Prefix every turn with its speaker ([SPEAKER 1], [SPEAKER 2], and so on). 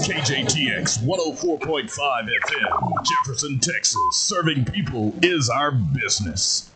[SPEAKER 1] KJTX 104.5 FM, Jefferson, Texas. Serving people is our business.